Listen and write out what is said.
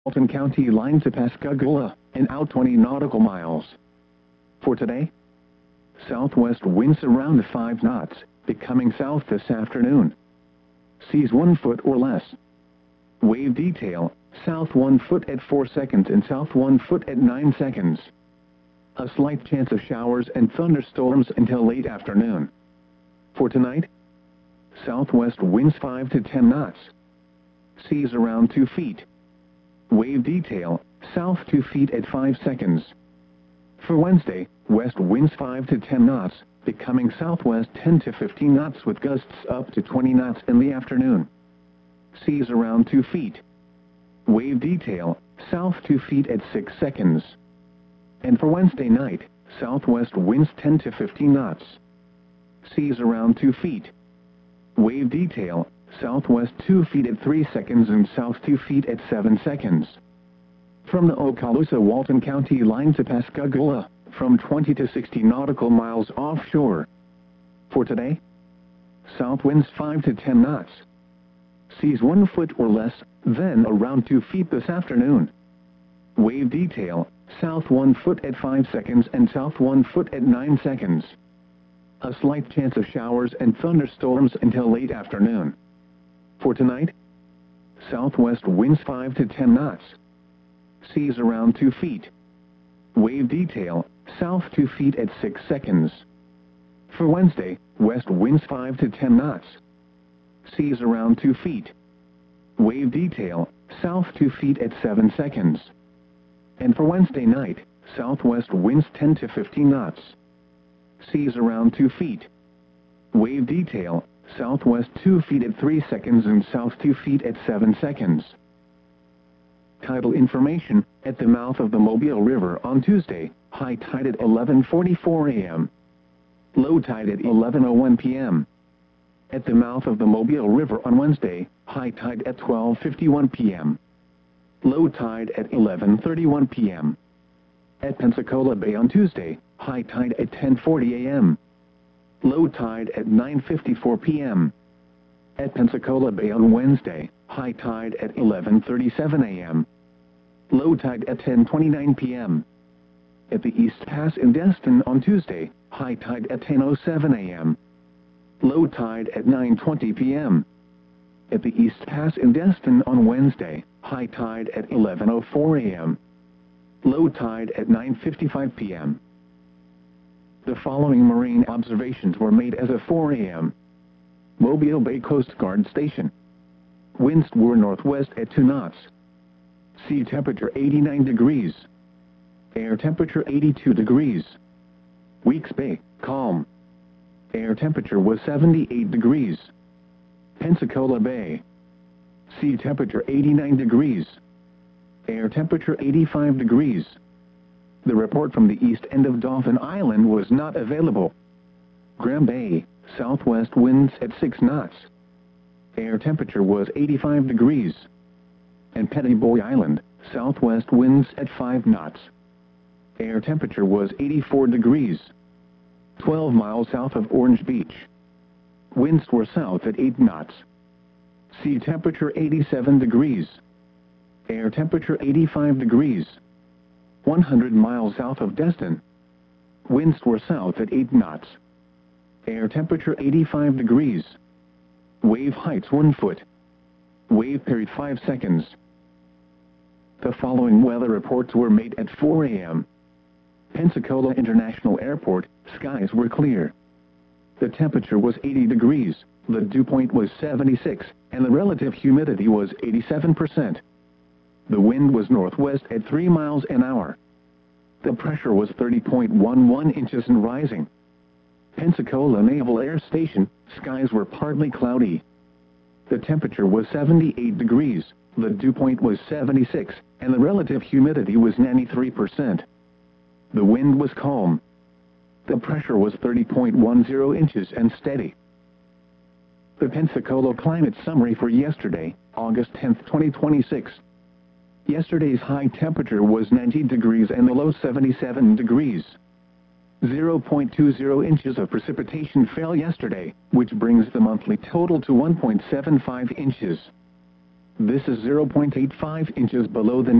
Walton County line to Pascagoula, and out 20 nautical miles. For today, southwest winds around 5 knots, becoming south this afternoon. Seas 1 foot or less. Wave detail, south 1 foot at 4 seconds and south 1 foot at 9 seconds. A slight chance of showers and thunderstorms until late afternoon. For tonight, southwest winds 5 to 10 knots. Seas around 2 feet. Wave detail, south 2 feet at 5 seconds. For Wednesday, west winds 5 to 10 knots, becoming southwest 10 to 15 knots with gusts up to 20 knots in the afternoon. Seas around 2 feet. Wave detail, south 2 feet at 6 seconds. And for Wednesday night, southwest winds 10 to 15 knots. Seas around 2 feet. Wave detail, southwest 2 feet at 3 seconds and south 2 feet at 7 seconds. From the Okaloosa-Walton County line to Pascagoula, from 20 to 60 nautical miles offshore. For today, south winds 5 to 10 knots. Seas 1 foot or less, then around 2 feet this afternoon. Wave detail, south 1 foot at 5 seconds and south 1 foot at 9 seconds. A slight chance of showers and thunderstorms until late afternoon. For tonight, southwest winds 5 to 10 knots. Seas around 2 feet. Wave detail, south 2 feet at 6 seconds. For Wednesday, west winds 5 to 10 knots. Seas around 2 feet. Wave detail, south 2 feet at 7 seconds. And for Wednesday night, southwest winds 10 to 15 knots. Seas around 2 feet. Wave detail, southwest 2 feet at 3 seconds and south 2 feet at 7 seconds. Tidal information, at the mouth of the Mobile River on Tuesday, high tide at 11:44 a.m. Low tide at 11:01 p.m. At the mouth of the Mobile River on Wednesday, high tide at 12:51 p.m. Low tide at 11:31 p.m. At Pensacola Bay on Tuesday, high tide at 10:40 a.m. Low tide at 9:54 p.m. At Pensacola Bay on Wednesday, high tide at 11:37 a.m. Low tide at 10:29 p.m. At the East Pass in Destin on Tuesday, high tide at 10:07 a.m. Low tide at 9:20 p.m. At the East Pass in Destin on Wednesday, high tide at 11:04 a.m. Low tide at 9:55 p.m. The following marine observations were made as of 4 a.m. Mobile Bay Coast Guard Station. Winds were northwest at 2 knots. Sea temperature 89 degrees. Air temperature 82 degrees. Weeks Bay, calm. Air temperature was 78 degrees. Pensacola Bay. Sea temperature 89 degrees. Air temperature 85 degrees. The report from the east end of Dauphin Island was not available. Graham Bay, southwest winds at 6 knots. Air temperature was 85 degrees. And Petty Boy Island, southwest winds at 5 knots. Air temperature was 84 degrees. 12 miles south of Orange Beach. Winds were south at 8 knots. Sea temperature 87 degrees. Air temperature 85 degrees. 100 miles south of Destin. Winds were south at 8 knots. Air temperature 85 degrees. Wave heights 1 foot. Wave period 5 seconds. The following weather reports were made at 4 a.m. Pensacola International Airport, skies were clear. The temperature was 80 degrees, the dew point was 76, and the relative humidity was 87%. The wind was northwest at 3 miles an hour. The pressure was 30.11 inches and rising. Pensacola Naval Air Station, skies were partly cloudy. The temperature was 78 degrees, the dew point was 76, and the relative humidity was 93%. The wind was calm. The pressure was 30.10 inches and steady. The Pensacola climate summary for yesterday, August 10, 2026. Yesterday's high temperature was 90 degrees and the low 77 degrees. 0.20 inches of precipitation fell yesterday, which brings the monthly total to 1.75 inches. This is 0.85 inches below the